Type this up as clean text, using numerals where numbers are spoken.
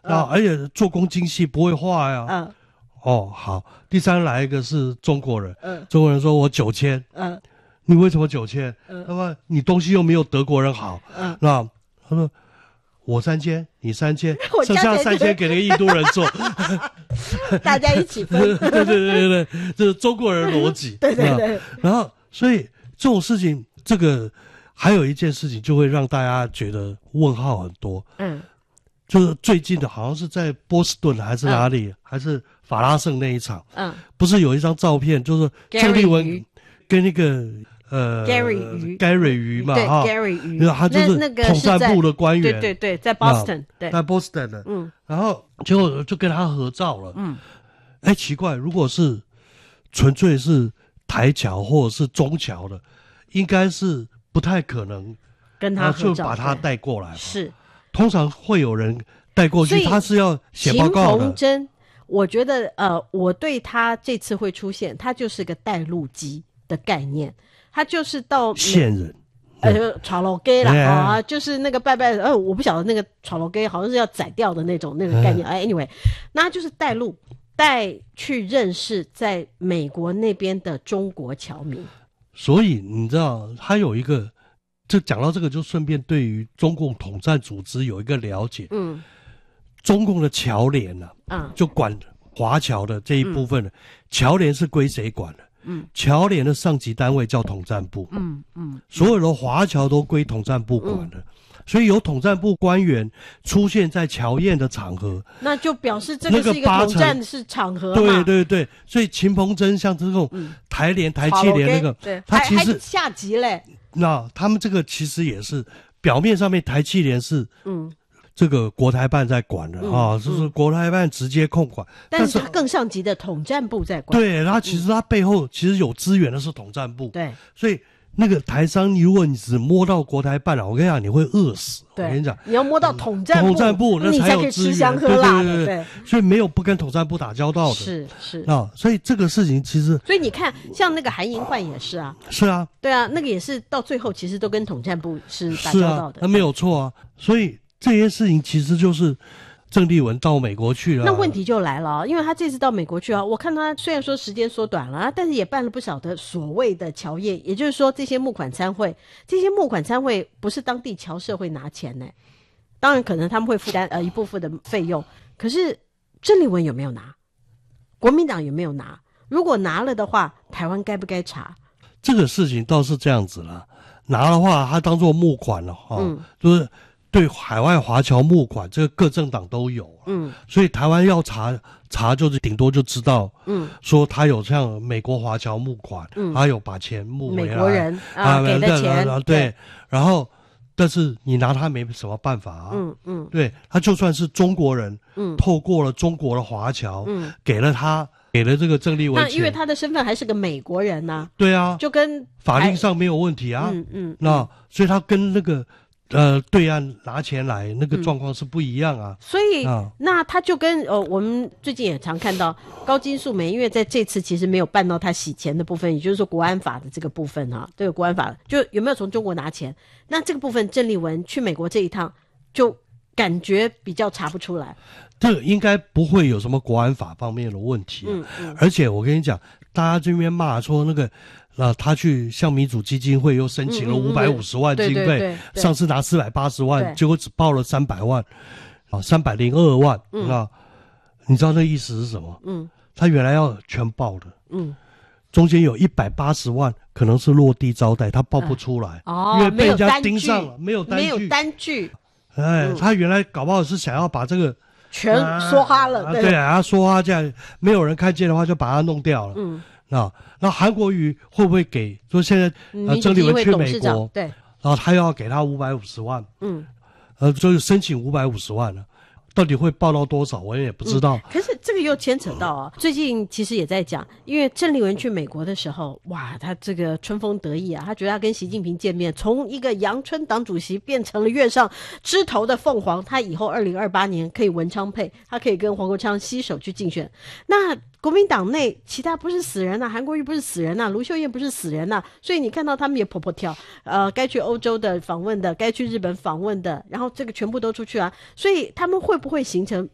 而且做工精细，不会画呀。好，第三来一个是中国人，中国人说我9000，你为什么9000？那么你东西又没有德国人好，那他说我3000，你3000，剩下3000给那个印度人做， 大家一起分。 对，这是中国人逻辑。 对。 然后，所以这种事情，这个还有一件事情就会让大家觉得问号很多。就是最近的，好像是在波士顿还是哪里，还是法拉盛那一场。不是有一张照片，就是郑丽文跟那个Gary 瑜嘛， 对 Gary 瑜， 他就是统战部的官员， 对，在 Boston， 对， 在 Boston 的，然后结果就跟他合照了，奇怪，如果是纯粹是台侨或者是中侨的，应该是不太可能跟他合照， 就把他带过来， 是， 通常会有人带过去，他是要写报告的。 秦鹏珍，我觉得我对他这次会出现，他就是个带路机的概念。他就是到线人， 炒楼鸡啦，就是那个拜拜，我不晓得那个炒楼鸡好像是要宰掉的那种那个概念。anyway， 那他就是带路，带去认识在美国那边的中国侨民。 所以你知道，他有一个，就讲到这个，就顺便对于中共统战组织有一个了解。中共的侨联就管华侨的这一部分的，侨联是归谁管的？侨联的上级单位叫统战部，所有的华侨都归统战部管的，所以有统战部官员出现在侨宴的场合， 那就表示这个是一个统战是场合嘛。对，所以秦鹏珍像这种台联、台企联那个，他其实还下级嘞。 那他们这个其实也是表面上面台企联是这个国台办在管的就是国台办直接控管， 但是他更上级的统战部在管。 对，他其实他背后其实有资源的是统战部。 对， 所以那个台商，如果你只摸到国台办了，我跟你讲，你会饿死。我跟你讲， 你要摸到统战部， 那才有资源。 对， 所以没有不跟统战部打交道的。 是所以这个事情其实， 所以你看，像那个韩银焕也是啊。 是啊， 对啊，那个也是到最后其实都跟统战部是打交道的。 那没有错啊，所以。这件事情其实就是郑丽文到美国去了， 那问题就来了，因为他这次到美国去我看他虽然说时间缩短了，但是也办了不少的所谓的侨宴，也就是说这些募款参会不是当地侨社会拿钱呢，当然可能他们会负担一部分的费用，可是郑丽文有没有拿？国民党有没有拿？如果拿了的话，台湾该不该查？ 这个事情倒是这样子了，拿的话他当作募款了就是对海外华侨募款，这个各政党都有，所以台湾要查就是顶多就知道，说他有像美国华侨募款，他有把钱募回来， 美国人给的钱， 对，然后但是你拿他没什么办法对，他就算是中国人，透过了中国的华侨，给了这个郑丽文钱， 那因为他的身份还是个美国人啊， 对啊， 就跟法令上没有问题啊，那所以他跟那个。对岸拿钱来那个状况是不一样啊， 所以那他就跟我们最近也常看到高金素梅，因为在这次其实没有办到他洗钱的部分，也就是说国安法的这个部分这个国安法就有没有从中国拿钱，那这个部分郑丽文去美国这一趟就感觉比较查不出来， 这个应该不会有什么国安法方面的问题而且我跟你讲，大家这边骂说那个他去向民主基金会又申请了550万经费，上次拿480万，结果只报了300万，302万你知道那意思是什么？他原来要全报的，中间有180万可能是落地招待，他报不出来，因为被人家盯上了，没有单据，他原来搞不好是想要把这个全梭哈了， 对他梭哈这样，没有人看见的话就把它弄掉了，那韩国瑜会不会给？说现在郑丽文去美国， 对， 然后他又要给他550万，就是申请550万了。到底会报到多少我也不知道， 可是这个又牵扯到最近其实也在讲，因为郑丽文去美国的时候，哇，他这个春风得意他觉得他跟习近平见面，从一个阳春党主席变成了月上枝头的凤凰，他以后2028年可以文昌配，他可以跟黄国昌携手去竞选。那国民党内其他不是死人韩国瑜不是死人卢秀燕不是死人所以你看到他们也跑跳，该去欧洲的访问的，该去日本访问的，然后这个全部都出去所以他们会不会形成